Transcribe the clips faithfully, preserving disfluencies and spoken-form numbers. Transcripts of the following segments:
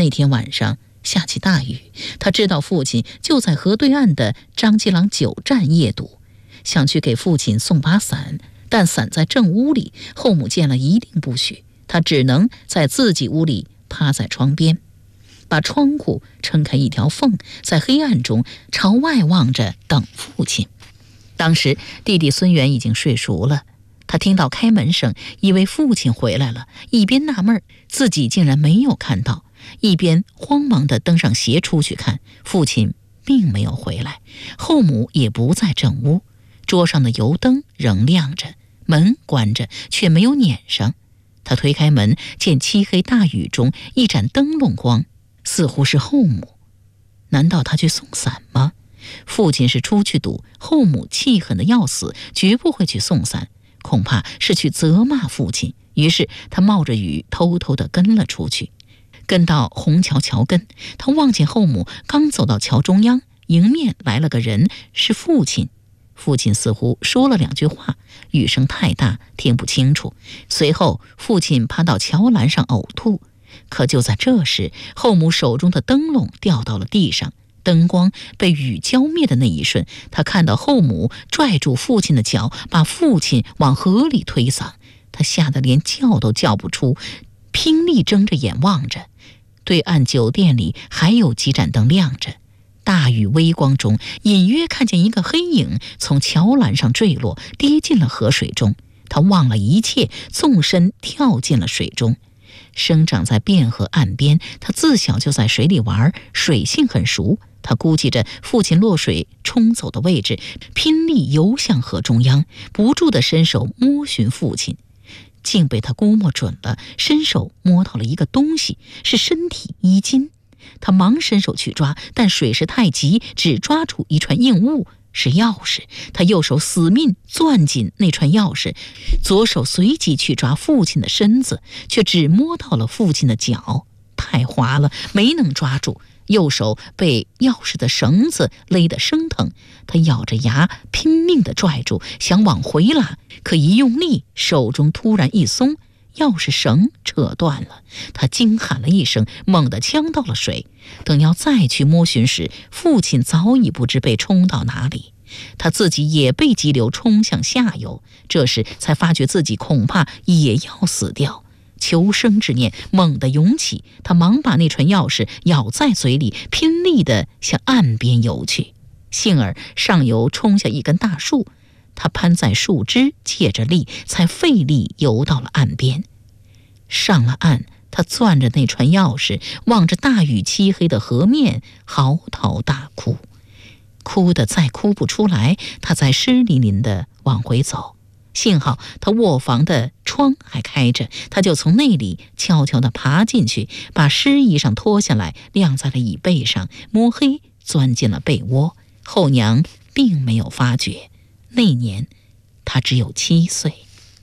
那天晚上下起大雨，他知道父亲就在河对岸的张基郎酒站夜堵，想去给父亲送把伞，但伞在正屋里，后母见了一定不许，他只能在自己屋里趴在窗边，把窗户撑开一条缝，在黑暗中朝外望着等父亲。当时弟弟孙元已经睡熟了，他听到开门声，以为父亲回来了，一边纳闷自己竟然没有看到，一边慌忙地登上鞋出去看，父亲并没有回来，后母也不在正屋，桌上的油灯仍亮着，门关着却没有撵上。他推开门，见漆黑大雨中一盏灯笼光，似乎是后母。难道他去送伞吗？父亲是出去赌，后母气恨得要死，绝不会去送伞，恐怕是去责骂父亲。于是他冒着雨偷偷地跟了出去。跟到虹桥桥根，他望见后母刚走到桥中央，迎面来了个人，是父亲。父亲似乎说了两句话，雨声太大，听不清楚。随后父亲趴到桥栏上呕吐。可就在这时，后母手中的灯笼掉到了地上，灯光被雨浇灭的那一瞬，他看到后母拽住父亲的脚，把父亲往河里推搡。他吓得连叫都叫不出，拼力睁着眼望着。对岸酒店里还有几盏灯亮着，大雨微光中隐约看见一个黑影从桥栏上坠落，跌进了河水中。他忘了一切，纵身跳进了水中。生长在汴河岸边，他自小就在水里玩，水性很熟。他估计着父亲落水冲走的位置，拼力游向河中央，不住地伸手摸寻父亲。竟被他估摸准了，伸手摸到了一个东西，是身体衣襟。他忙伸手去抓，但水势太急，只抓住一串硬物，是钥匙。他右手死命攥紧那串钥匙，左手随即去抓父亲的身子，却只摸到了父亲的脚，太滑了，没能抓住。右手被钥匙的绳子勒得生疼，他咬着牙拼命地拽住，想往回拉，可一用力，手中突然一松，钥匙绳扯断了。他惊喊了一声，猛地呛到了水。等要再去摸寻时，父亲早已不知被冲到哪里，他自己也被急流冲向下游。这时才发觉自己恐怕也要死掉，求生之念猛地涌起，他忙把那串钥匙咬在嘴里，拼力地向岸边游去。幸而上游冲下一根大树，他攀在树枝，借着力才费力游到了岸边。上了岸，他攥着那串钥匙，望着大雨漆黑的河面，嚎啕大哭。哭得再哭不出来，他才湿淋淋地往回走。幸好他卧房的窗还开着，他就从那里悄悄地爬进去，把湿衣裳脱下来晾在了椅背上，摸黑钻进了被窝。后娘并没有发觉，那年他只有七岁。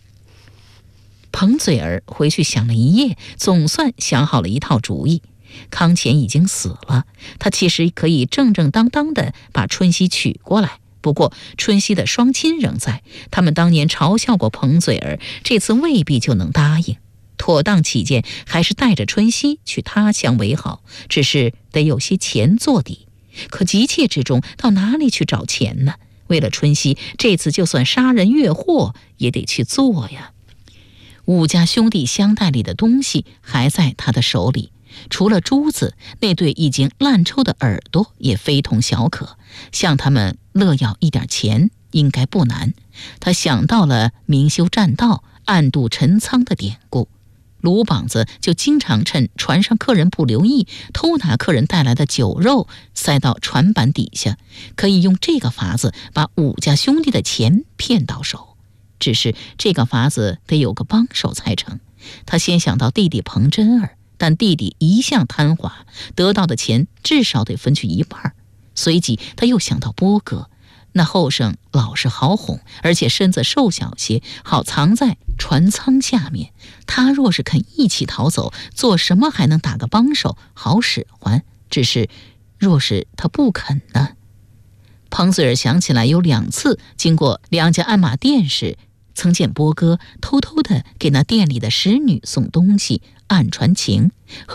彭嘴儿回去想了一夜，总算想好了一套主意。康乾已经死了，他其实可以正正当当地把春熙娶过来。不过春熙的双亲仍在，他们当年嘲笑过彭嘴儿，这次未必就能答应。妥当起见，还是带着春熙去他乡为好，只是得有些钱做底。可急切之中，到哪里去找钱呢？为了春熙，这次就算杀人越货也得去做呀。武家兄弟香袋里的东西还在他的手里，除了珠子，那对已经烂抽的耳朵也非同小可，向他们勒要一点钱应该不难。他想到了明修栈道、暗度陈仓的典故，鲁膀子就经常趁船上客人不留意，偷拿客人带来的酒肉塞到船板底下，可以用这个法子把武家兄弟的钱骗到手。只是这个法子得有个帮手才成。他先想到弟弟彭真儿，但弟弟一向贪花，得到的钱至少得分去一半。随即他又想到波哥，那后生老实好哄，而且身子瘦小些，好藏在船舱下面。他若是肯一起逃走，做什么还能打个帮手，好使唤。只是若是他不肯呢？彭嘴儿想起来有两次经过梁家鞍马店时，曾见波哥偷偷地给那店里的使女送东西，暗传情，和